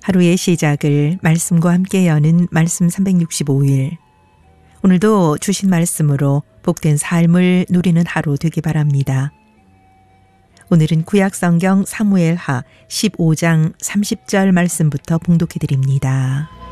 하루의 시작을 말씀과 함께 여는 말씀 365일. 오늘도 주신 말씀으로 복된 삶을 누리는 하루 되기 바랍니다. 오늘은 구약성경 사무엘하 15장 30절 말씀부터 봉독해 드립니다.